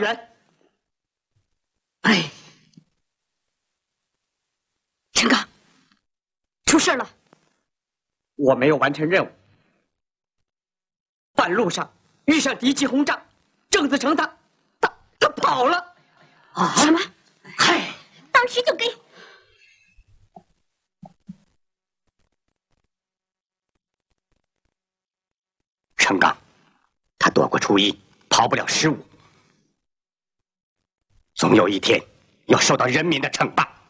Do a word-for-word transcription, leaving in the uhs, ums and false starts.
员。 哎，陈刚，出事了！ 我没有完成任务，半路上遇上敌机轰炸，郑子成他他他跑了。 啊？什么？ 嗨， 当时就给。 陈刚，他躲过初一，逃不了十五，总有一天要受到人民的惩罚。